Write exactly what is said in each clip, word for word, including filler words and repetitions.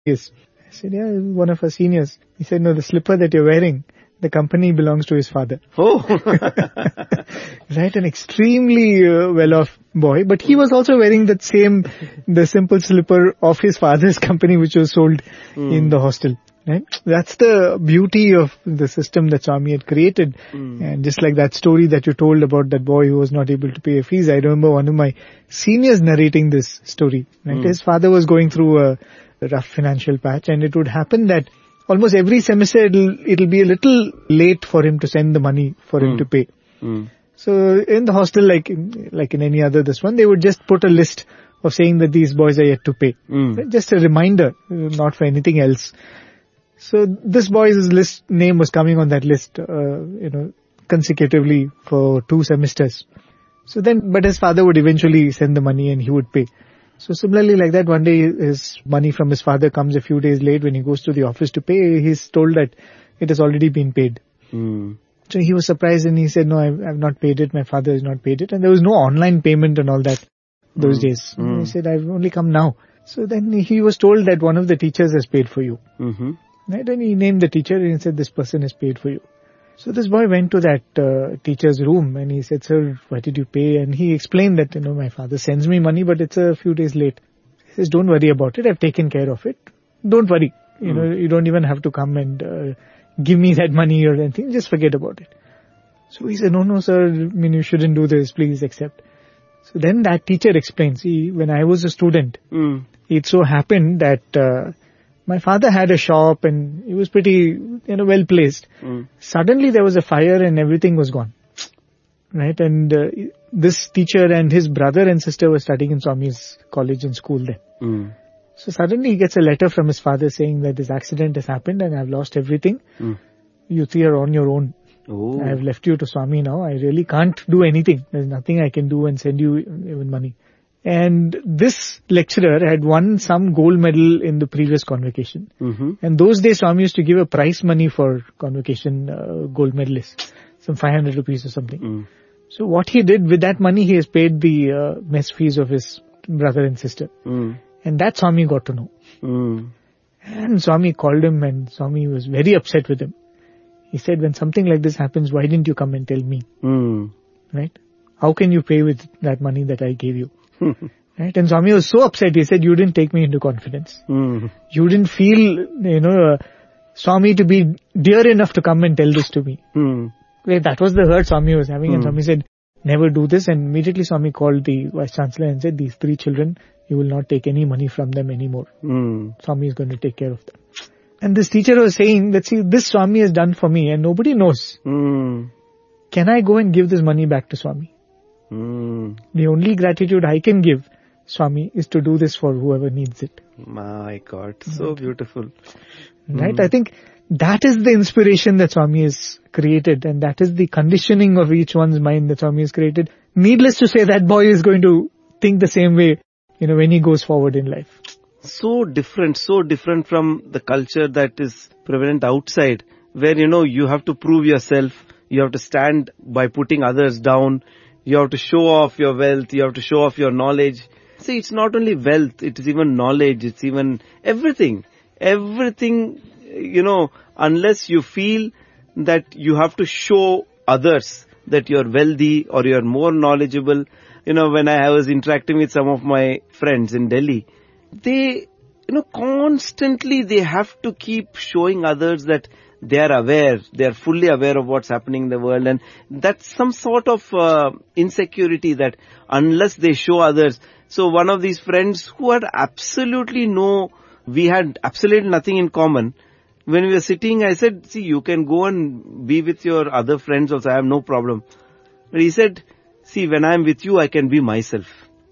Yes. I said, yeah, one of our seniors. He said, no, the slipper that you're wearing, the company belongs to his father. Oh. Right, an extremely uh, well-off boy. But he was also wearing that same, the simple slipper of his father's company which was sold mm. in the hostel. Right? That's the beauty of the system that Swami had created. Mm. And just like that story that you told about that boy who was not able to pay a fees, I remember one of my seniors narrating this story. Right? Mm. His father was going through a rough financial patch, and it would happen that almost every semester it'll, it'll be a little late for him to send the money for mm. him to pay. Mm. So in the hostel, like, like in any other this one, they would just put a list of saying that these boys are yet to pay. Mm. Right? Just a reminder, not for anything else. So this boy's list name was coming on that list, uh, you know, consecutively for two semesters. So then, but his father would eventually send the money and he would pay. So similarly like that, one day his money from his father comes a few days late. When he goes to the office to pay, he's told that it has already been paid. Mm. So he was surprised and he said, no, I've, I've not paid it. My father has not paid it. And there was no online payment and all that those mm. days. Mm. He said, I've only come now. So then he was told that one of the teachers has paid for you. Mm-hmm. Right? And he named the teacher and he said, this person has paid for you. So this boy went to that uh, teacher's room and he said, sir, why did you pay? And he explained that, you know, my father sends me money, but it's a few days late. He says, don't worry about it. I've taken care of it. Don't worry. You mm. know, you don't even have to come and uh, give me that money or anything. Just forget about it. So he said, no, no, sir. I mean, you shouldn't do this. Please accept. So then that teacher explains, see, when I was a student, mm. it so happened that uh, my father had a shop and he was pretty, you know, well placed. Mm. Suddenly there was a fire and everything was gone. Right? And uh, this teacher and his brother and sister were studying in Swami's college and school then. Mm. So suddenly he gets a letter from his father saying that this accident has happened and I've lost everything. Mm. You three are on your own. Oh. I have left you to Swami now. I really can't do anything. There's nothing I can do and send you even money. And this lecturer had won some gold medal in the previous convocation. Mm-hmm. And those days Swami used to give a prize money for convocation uh, gold medalists. Some five hundred rupees or something. Mm. So what he did with that money, he has paid the uh, mess fees of his brother and sister. Mm. And that Swami got to know. Mm. And Swami called him and Swami was very upset with him. He said, when something like this happens, why didn't you come and tell me? Mm. Right? How can you pay with that money that I gave you? Right? And Swami was so upset. He said, you didn't take me into confidence. Mm. You didn't feel, you know, uh, Swami to be dear enough to come and tell this to me. Mm. Right? That was the hurt Swami was having. Mm. And Swami said, never do this. And immediately Swami called the Vice Chancellor and said, these three children, you will not take any money from them anymore. Mm. Swami is going to take care of them. And this teacher was saying that, see, this Swami has done for me and nobody knows. Mm. Can I go and give this money back to Swami? Mm. The only gratitude I can give Swami is to do this for whoever needs it. My God, so right. Beautiful. Right? Mm. I think that is the inspiration that Swami has created and that is the conditioning of each one's mind that Swami has created. Needless to say, that boy is going to think the same way, you know, when he goes forward in life. So different, so different from the culture that is prevalent outside, where, you know, you have to prove yourself, you have to stand by putting others down, you have to show off your wealth, you have to show off your knowledge. See, it's not only wealth, it is even knowledge, it's even everything. Everything, you know, unless you feel that you have to show others that you're wealthy or you're more knowledgeable. You know, when I was interacting with some of my friends in Delhi, they, you know, constantly they have to keep showing others that they are aware, they are fully aware of what's happening in the world. And that's some sort of uh, insecurity that unless they show others. So one of these friends who had absolutely no, we had absolutely nothing in common. When we were sitting, I said, see, you can go and be with your other friends also, I have no problem. But he said, see, when I'm with you, I can be myself.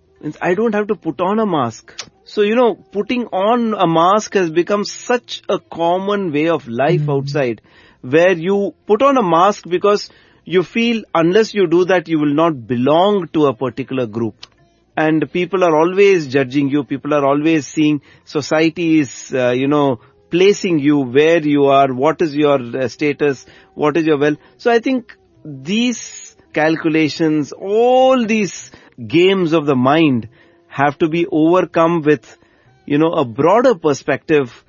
I don't have to put on a mask. So, you know, putting on a mask has become such a common way of life mm. outside, where you put on a mask because you feel unless you do that, you will not belong to a particular group. And people are always judging you. People are always seeing society is, uh, you know, placing you where you are, what is your uh, status, what is your wealth. So I think these calculations, all these games of the mind have to be overcome with, you know, a broader perspective